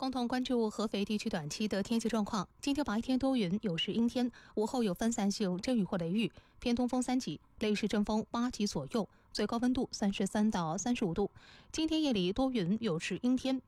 共同关注合肥地区短期的天气状况。今天白天多云，有时阴天，午后有分散性阵雨或雷雨，偏东风3级，类似阵风8级左右，最高温度33到35度。今天夜里多云，有时阴天，